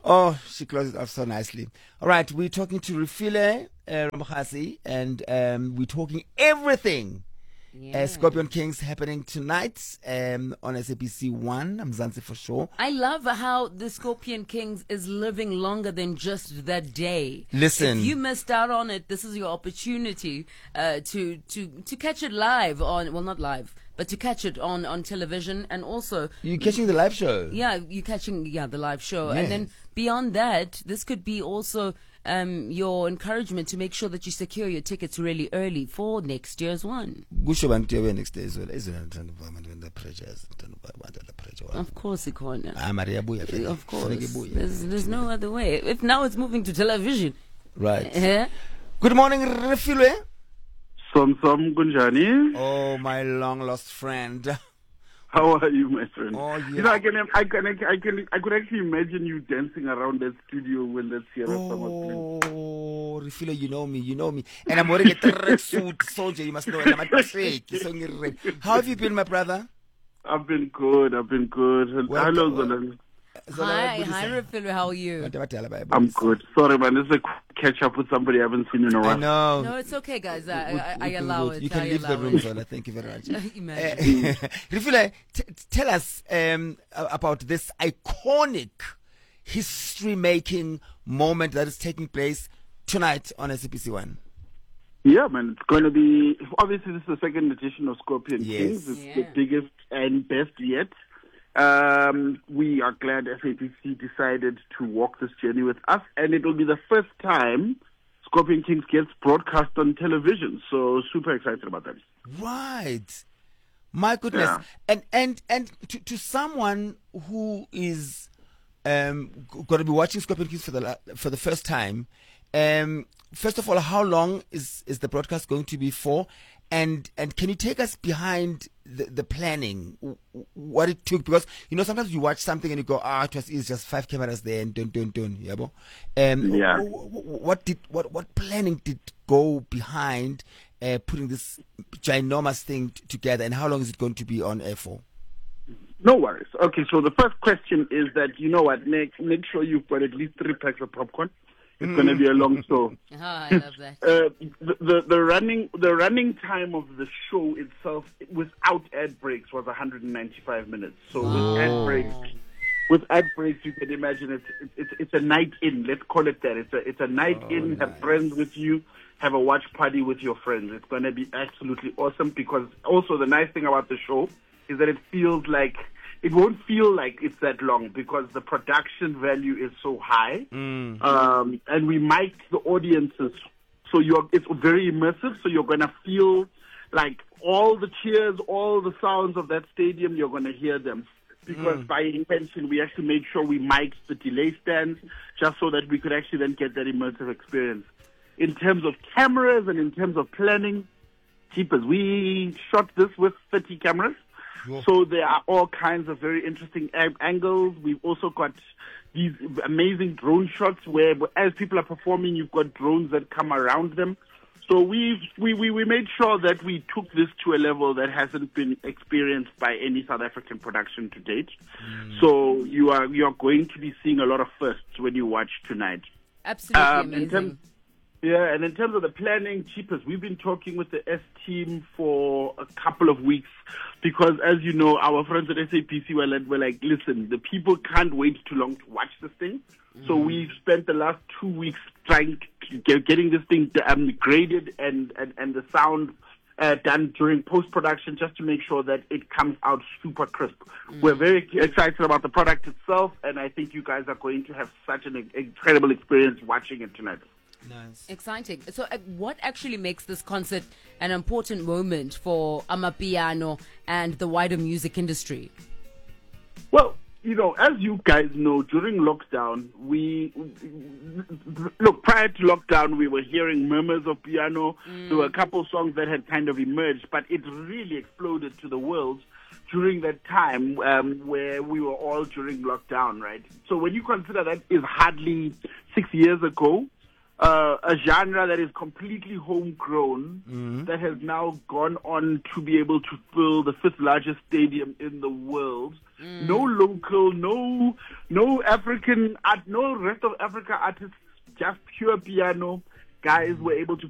Oh, she closed it off so nicely. All right, we're talking to Refilwe Ramokgasi, and we're talking everything. Scorpion Kings happening tonight on SABC 1. Mzansi for sure. I love how the Scorpion Kings is living longer than just that day. Listen, if you missed out on it, this is your opportunity to catch it live on, well, not live, but to catch it on television, and also you're catching the live show. Yeah, you're catching the live show, Yes. and then beyond that, this could be also your encouragement to make sure that you secure your tickets really early for next year's one. Kusho bantu next day as well. Isn't the pressure? Of course, Ikona. Maria Buya. Of course. There's no other way. If now it's moving to television. Right. Yeah. Good morning, Refilwe. Som Kunjani. Oh, my long lost friend. How are you, my friend? Oh, yeah. You know, I could actually imagine you dancing around that studio when that Sierra song was playing. Oh, Refilwe, you know me. And I'm wearing a tracksuit, soldier, you must know. And I'm a trick. How have you been, my brother? I've been good. Hello, Zolan. Hi, Refilwe, how are you? I'm good. Sorry, man. This is a quick catch up with somebody I haven't seen in a while. I know. No, it's okay, guys. I allow it. You can leave the room, Zola. Thank you very much. Imagine. Refilwe, tell us about this iconic history-making moment that is taking place tonight on SABC 1. Yeah, man. It's going to be... Obviously, this is the second edition of Scorpion Yes. Kings. It's the biggest and best yet. We are glad SABC decided to walk this journey with us, and it will be the first time Scorpion Kings gets broadcast on television. So super excited about that. Right. My goodness. Yeah. And to someone who is going to be watching Scorpion Kings for the first time, first of all, how long is the broadcast going to be for? And can you take us behind the planning, what it took? Because, you know, sometimes you watch something and you go, it's just 5 cameras there and dun. Yeah. What planning did go behind putting this ginormous thing together, and how long is it going to be on air for? No worries. Okay, so the first question is that, you know what, make sure you've got at least 3 packs of popcorn. It's going to be a long show. Oh, I love that. The running time of the show itself, without ad breaks, was 195 minutes. So with ad breaks, you can imagine it's a night in. Let's call it that. It's a night in. Nice. Have friends with you. Have a watch party with your friends. It's going to be absolutely awesome, because also the nice thing about the show is that it won't feel like it's that long, because the production value is so high. And we mic the audiences, so it's very immersive, so you're going to feel like all the cheers, all the sounds of that stadium, you're going to hear them. Because by intention, we actually made sure we mic'd the delay stands, just so that we could actually then get that immersive experience. In terms of cameras and in terms of planning, we shot this with 30 cameras. So there are all kinds of very interesting angles. We've also got these amazing drone shots where, as people are performing, you've got drones that come around them. So we made sure that we took this to a level that hasn't been experienced by any South African production to date. So you are going to be seeing a lot of firsts when you watch tonight. Absolutely amazing. And in terms of the planning, we've been talking with the S team for a couple of weeks, because, as you know, our friends at SABC were like, listen, the people can't wait too long to watch this thing. So we've spent the last 2 weeks trying to getting this thing graded and the sound done during post-production, just to make sure that it comes out super crisp. We're very excited about the product itself, and I think you guys are going to have such an incredible experience watching it tonight. Nice. Exciting. So what actually makes this concert an important moment for Amapiano and the wider music industry? Well, you know, as you guys know, during lockdown, prior to lockdown, we were hearing murmurs of piano. There were a couple songs that had kind of emerged, but it really exploded to the world during that time where we were all during lockdown, right? So when you consider that is hardly 6 years ago, a genre that is completely homegrown, that has now gone on to be able to fill the 5th largest stadium in the world, No local, no African art, no rest of Africa artists, just pure piano. Guys were able to